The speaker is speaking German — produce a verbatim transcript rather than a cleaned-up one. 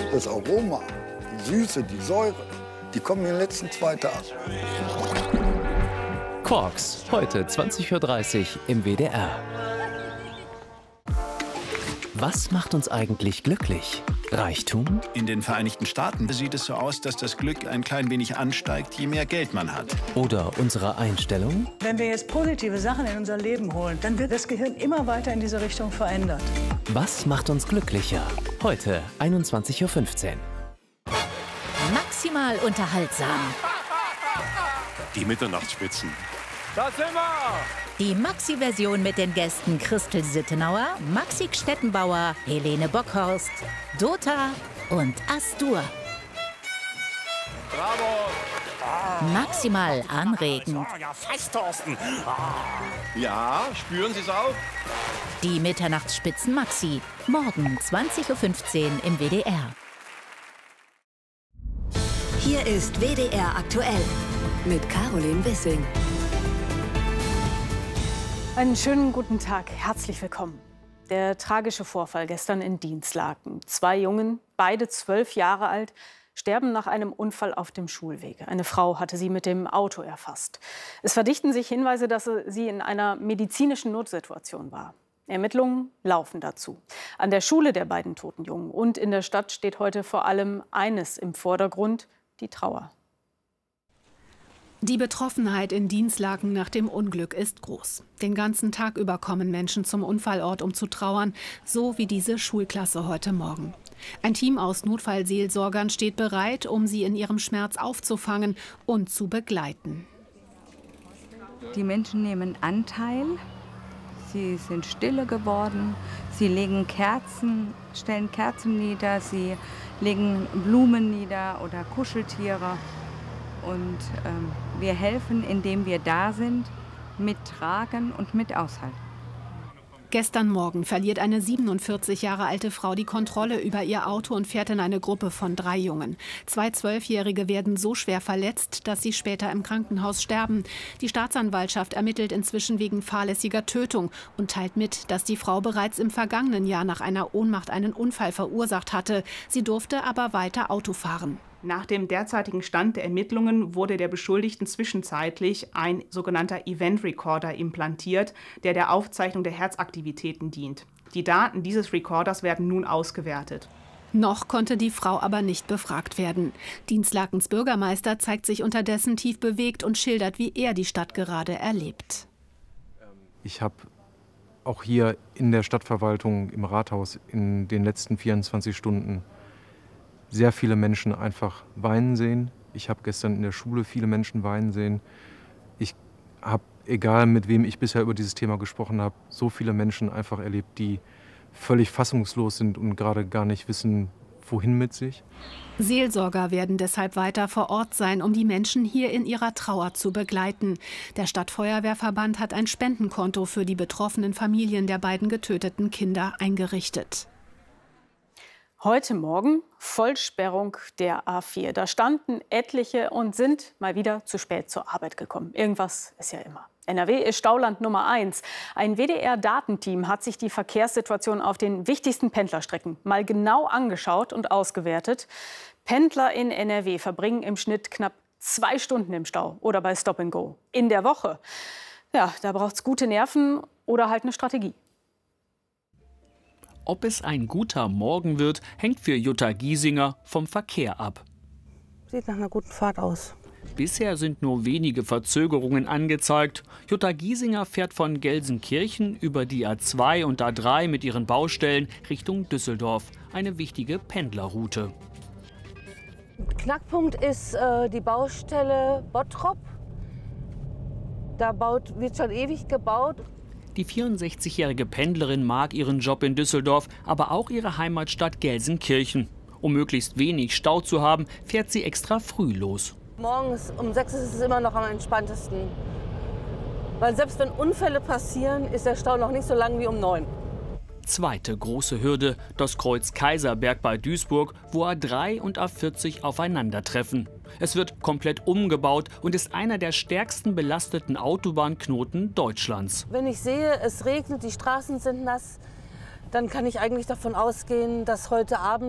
Das Aroma, die Süße, die Säure, die kommen in den letzten zwei Tagen. Quarks, heute zwanzig Uhr dreißig im W D R. Was macht uns eigentlich glücklich? Reichtum? In den Vereinigten Staaten sieht es so aus, dass das Glück ein klein wenig ansteigt, je mehr Geld man hat. Oder unsere Einstellung? Wenn wir jetzt positive Sachen in unser Leben holen, dann wird das Gehirn immer weiter in diese Richtung verändert. Was macht uns glücklicher? Heute einundzwanzig Uhr fünfzehn. Maximal unterhaltsam. Die Mitternachtsspitzen. Da sind wir! Die Maxi-Version mit den Gästen Christel Sittenauer, Maxi Stettenbauer, Helene Bockhorst, Dota und Astur. Bravo! Maximal anregend. Ja, fast, Thorsten. Ja, spüren Sie es auch? Die Mitternachtsspitzen Maxi. Morgen zwanzig Uhr fünfzehn im W D R. Hier ist W D R aktuell mit Caroline Wissing. Einen schönen guten Tag, herzlich willkommen. Der tragische Vorfall gestern in Dinslaken. Zwei Jungen, beide zwölf Jahre alt, sterben nach einem Unfall auf dem Schulweg. Eine Frau hatte sie mit dem Auto erfasst. Es verdichten sich Hinweise, dass sie in einer medizinischen Notsituation war. Ermittlungen laufen dazu. An der Schule der beiden toten Jungen und in der Stadt steht heute vor allem eines im Vordergrund: die Trauer. Die Betroffenheit in Dinslaken nach dem Unglück ist groß. Den ganzen Tag über kommen Menschen zum Unfallort, um zu trauern, so wie diese Schulklasse heute Morgen. Ein Team aus Notfallseelsorgern steht bereit, um sie in ihrem Schmerz aufzufangen und zu begleiten. Die Menschen nehmen Anteil, sie sind stille geworden, sie legen Kerzen, stellen Kerzen nieder, sie legen Blumen nieder oder Kuscheltiere. Und ähm, wir helfen, indem wir da sind, mittragen und mit aushalten. Gestern Morgen verliert eine siebenundvierzig Jahre alte Frau die Kontrolle über ihr Auto und fährt in eine Gruppe von drei Jungen. Zwei Zwölfjährige werden so schwer verletzt, dass sie später im Krankenhaus sterben. Die Staatsanwaltschaft ermittelt inzwischen wegen fahrlässiger Tötung und teilt mit, dass die Frau bereits im vergangenen Jahr nach einer Ohnmacht einen Unfall verursacht hatte. Sie durfte aber weiter Auto fahren. Nach dem derzeitigen Stand der Ermittlungen wurde der Beschuldigten zwischenzeitlich ein sogenannter Event Recorder implantiert, der der Aufzeichnung der Herzaktivitäten dient. Die Daten dieses Recorders werden nun ausgewertet. Noch konnte die Frau aber nicht befragt werden. Dinslakens Bürgermeister zeigt sich unterdessen tief bewegt und schildert, wie er die Stadt gerade erlebt. Ich habe auch hier in der Stadtverwaltung im Rathaus in den letzten vierundzwanzig Stunden sehr viele Menschen einfach weinen sehen. Ich habe gestern in der Schule viele Menschen weinen sehen. Ich habe, egal mit wem ich bisher über dieses Thema gesprochen habe, so viele Menschen einfach erlebt, die völlig fassungslos sind und gerade gar nicht wissen, wohin mit sich. Seelsorger werden deshalb weiter vor Ort sein, um die Menschen hier in ihrer Trauer zu begleiten. Der Stadtfeuerwehrverband hat ein Spendenkonto für die betroffenen Familien der beiden getöteten Kinder eingerichtet. Heute Morgen Vollsperrung der A vier. Da standen etliche und sind mal wieder zu spät zur Arbeit gekommen. Irgendwas ist ja immer. N R W ist Stauland Nummer eins. Ein W D R-Datenteam hat sich die Verkehrssituation auf den wichtigsten Pendlerstrecken mal genau angeschaut und ausgewertet. Pendler in N R W verbringen im Schnitt knapp zwei Stunden im Stau oder bei Stop and Go. In der Woche. Ja, da braucht es gute Nerven oder halt eine Strategie. Ob es ein guter Morgen wird, hängt für Jutta Giesinger vom Verkehr ab. Sieht nach einer guten Fahrt aus. Bisher sind nur wenige Verzögerungen angezeigt. Jutta Giesinger fährt von Gelsenkirchen über die A zwei und A drei mit ihren Baustellen Richtung Düsseldorf. Eine wichtige Pendlerroute. Knackpunkt ist äh, die Baustelle Bottrop. Da baut, wird schon ewig gebaut. Die vierundsechzigjährige Pendlerin mag ihren Job in Düsseldorf, aber auch ihre Heimatstadt Gelsenkirchen. Um möglichst wenig Stau zu haben, fährt sie extra früh los. Morgens um sechs ist es immer noch am entspanntesten. Weil selbst wenn Unfälle passieren, ist der Stau noch nicht so lang wie um neun. Zweite große Hürde, das Kreuz Kaiserberg bei Duisburg, wo A drei und A vierzig aufeinandertreffen. Es wird komplett umgebaut und ist einer der stärksten belasteten Autobahnknoten Deutschlands. Wenn ich sehe, es regnet, die Straßen sind nass, dann kann ich eigentlich davon ausgehen, dass heute Abend